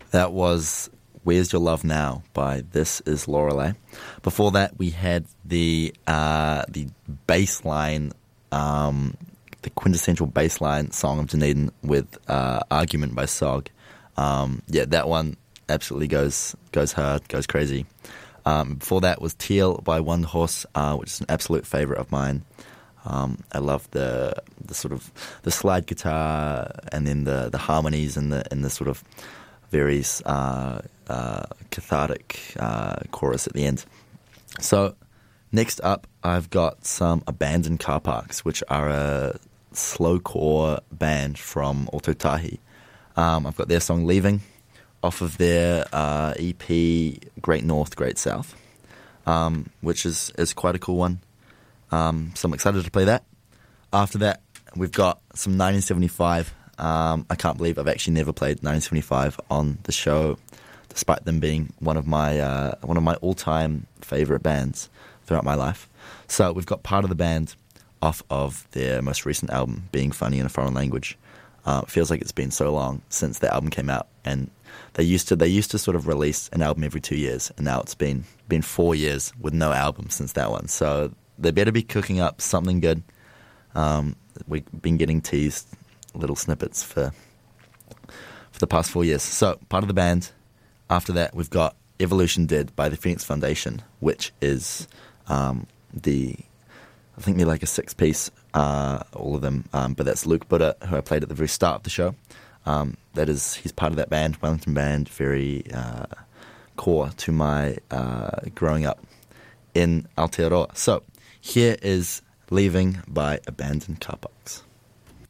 That was Where's Your Love Now by This Is Lorelei. Before that, we had the bass line, the quintessential bass line song of Dunedin with Argument by Sog. That one absolutely goes hard, goes crazy. Before that was Teal by One Horse, which is an absolute favourite of mine. I love the sort of the slide guitar and then the harmonies and the sort of very cathartic chorus at the end. So next up, I've got some Abandoned Car Parks, which are a slowcore band from Ototahi. I've got their song Leaving off of their EP Great North, Great South, which is quite a cool one. So I'm excited to play that. After that, we've got some 1975. I can't believe I've actually never played 1975 on the show, despite them being one of my all-time favourite bands throughout my life. So we've got part of the band off of their most recent album, Being Funny in a Foreign Language. It feels like it's been so long since the album came out, and they used to sort of release an album every 2 years, and now it's been 4 years with no album since that one. So they better be cooking up something good. We've been getting teased little snippets for the past 4 years. So part of the band. After that, we've got Evolution Dead by the Phoenix Foundation, which is I think they're like a 6-piece, all of them. But that's Luke Buddha, who I played at the very start of the show. He's part of that band, Wellington band, very core to my growing up in Aotearoa. So here is Leaving by Abandoned Car Parks.